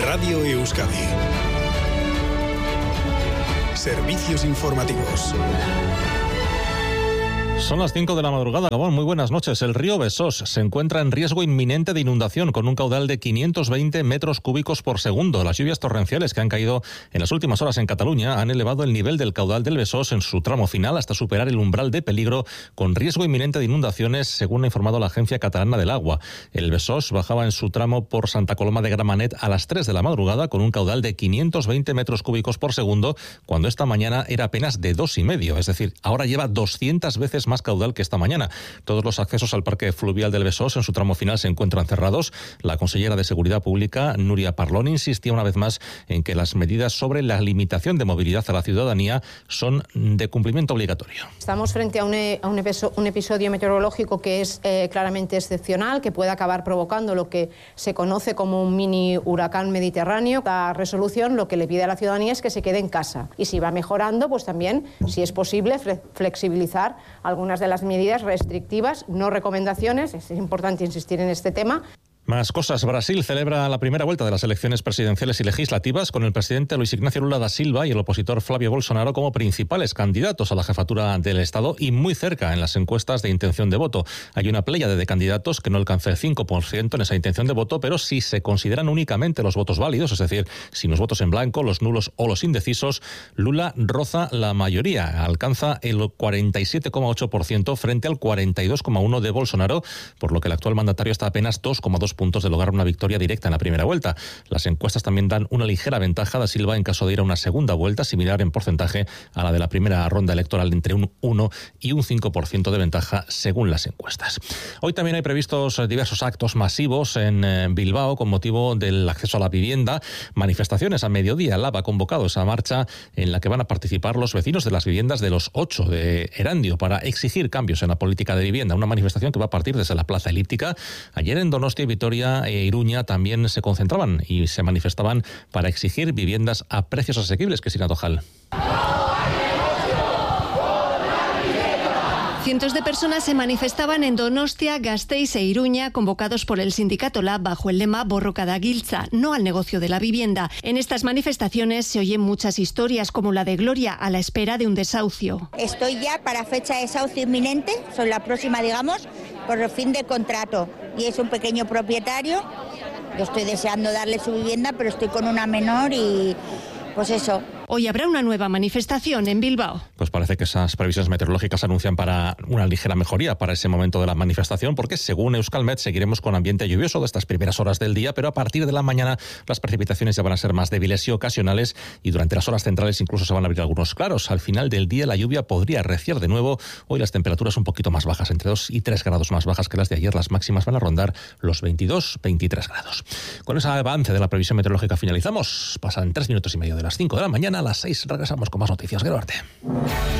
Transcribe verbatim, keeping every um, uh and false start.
Radio Euskadi. Servicios informativos. Son las cinco de la madrugada. Gabón, muy buenas noches. El río Besós se encuentra en riesgo inminente de inundación con un caudal de quinientos veinte metros cúbicos por segundo. Las lluvias torrenciales que han caído en las últimas horas en Cataluña han elevado el nivel del caudal del Besós en su tramo final hasta superar el umbral de peligro con riesgo inminente de inundaciones, según ha informado la Agencia Catalana del Agua. El Besós bajaba en su tramo por Santa Coloma de Gramenet a las tres de la madrugada con un caudal de quinientos veinte metros cúbicos por segundo, cuando esta mañana era apenas de dos y medio. Es decir, ahora lleva doscientas veces más caudal que esta mañana. Todos los accesos al parque fluvial del Besós en su tramo final se encuentran cerrados. La consellera de Seguridad Pública, Núria Parlon, insistía una vez más en que las medidas sobre la limitación de movilidad a la ciudadanía son de cumplimiento obligatorio. Estamos frente a un, a un, episodio, un episodio meteorológico que es eh, claramente excepcional, que puede acabar provocando lo que se conoce como un mini huracán mediterráneo. La resolución lo que le pide a la ciudadanía es que se quede en casa. Y si va mejorando, pues también, si es posible, flexibilizar algunas de las medidas restrictivas, no recomendaciones. Es importante insistir en este tema. Más cosas. Brasil celebra la primera vuelta de las elecciones presidenciales y legislativas con el presidente Luis Ignacio Lula da Silva y el opositor Flavio Bolsonaro como principales candidatos a la jefatura del Estado y muy cerca en las encuestas de intención de voto. Hay una pléyade de candidatos que no alcanza el cinco por ciento en esa intención de voto, pero si se consideran únicamente los votos válidos, es decir, sin los votos en blanco, los nulos o los indecisos, Lula roza la mayoría, alcanza el cuarenta y siete coma ocho por ciento frente al cuarenta y dos coma uno por ciento de Bolsonaro, por lo que el actual mandatario está a apenas dos coma dos puntos de lograr una victoria directa en la primera vuelta. Las encuestas también dan una ligera ventaja a da Silva en caso de ir a una segunda vuelta, similar en porcentaje a la de la primera ronda electoral, entre un uno y un cinco por ciento de ventaja según las encuestas. Hoy también hay previstos diversos actos masivos en Bilbao con motivo del acceso a la vivienda, manifestaciones a mediodía. Lab ha convocado esa marcha en la que van a participar los vecinos de las viviendas de los ocho de Erandio para exigir cambios en la política de vivienda. Una manifestación que va a partir desde la Plaza Elíptica. Ayer en Donostia y Vitoria e Iruña también se concentraban y se manifestaban para exigir viviendas a precios asequibles. Cristina Tojal. Cientos de personas se manifestaban en Donostia, Gasteiz e Iruña, convocados por el sindicato Lab bajo el lema Borroka da Giltza, no al negocio de la vivienda. En estas manifestaciones se oyen muchas historias, como la de Gloria, a la espera de un desahucio. Estoy ya para fecha de desahucio inminente, soy la próxima, digamos, por el fin de contrato. Y es un pequeño propietario. Yo estoy deseando darle su vivienda, pero estoy con una menor y pues eso. Hoy habrá una nueva manifestación en Bilbao. Pues parece que esas previsiones meteorológicas anuncian para una ligera mejoría para ese momento de la manifestación, porque según Euskalmet seguiremos con ambiente lluvioso de estas primeras horas del día, pero a partir de la mañana las precipitaciones ya van a ser más débiles y ocasionales, y durante las horas centrales incluso se van a abrir algunos claros. Al final del día la lluvia podría arreciar de nuevo. Hoy las temperaturas un poquito más bajas, entre dos y tres grados más bajas que las de ayer. Las máximas van a rondar los veintidós, veintitrés grados. Con ese avance de la previsión meteorológica finalizamos. Pasan tres minutos y medio de las cinco de la mañana. A las seis regresamos con más noticias. Quiero verte.